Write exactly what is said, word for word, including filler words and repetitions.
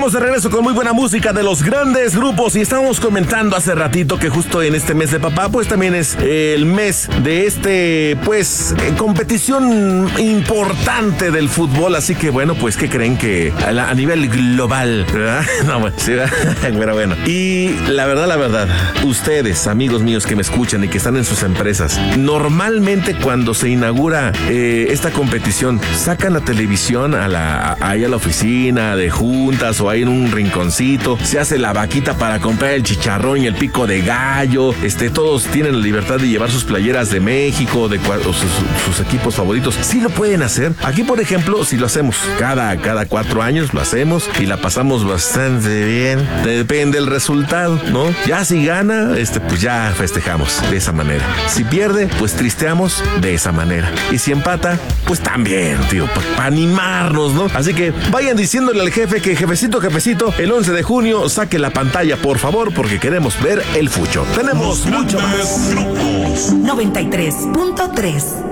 estamos de regreso con muy buena música de los grandes grupos y estábamos comentando hace ratito que justo en este mes de papá, pues también es eh, el mes de este, pues, eh, competición importante del fútbol, así que bueno, pues, ¿qué creen que a, la, a nivel global, verdad? No, bueno, sí, ¿verdad? Pero bueno, y la verdad, la verdad, ustedes, amigos míos que me escuchan y que están en sus empresas, normalmente cuando se inaugura eh, esta competición, sacan la televisión a la, a, ahí a la oficina de juntas o ahí en un rinconcito, se hace la vaquita para comprar el chicharrón y el pico de gallo, este, todos tienen la libertad de llevar sus playeras de México, de o sus, sus equipos favoritos. Sí lo pueden hacer. Aquí, por ejemplo, si lo hacemos cada, cada cuatro años, lo hacemos y la pasamos bastante bien. Depende del resultado, ¿no? Ya si gana, este, pues ya festejamos de esa manera. Si pierde, pues tristeamos de esa manera. Y si empata, pues también, tío, para pa animarnos, ¿no? Así que vayan diciéndole al jefe que jefecito, jefecito, el once de junio saque la pantalla, por favor, porque queremos ver el fucho. Tenemos mucho más. noventa y tres punto tres